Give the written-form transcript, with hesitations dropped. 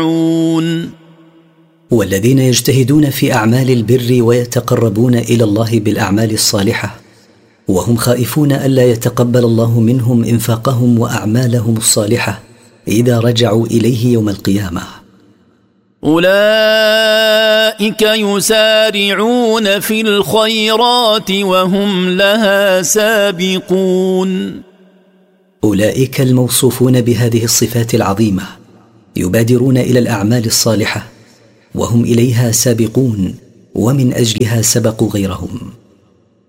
والذين يجتهدون في أعمال البر ويتقربون إلى الله بالأعمال الصالحة وهم خائفون ألا يتقبل الله منهم إنفاقهم وأعمالهم الصالحة إذا رجعوا إليه يوم القيامة. أولئك يسارعون في الخيرات وهم لها سابقون. أولئك الموصوفون بهذه الصفات العظيمة يبادرون إلى الأعمال الصالحة وهم إليها سابقون ومن أجلها سبقوا غيرهم.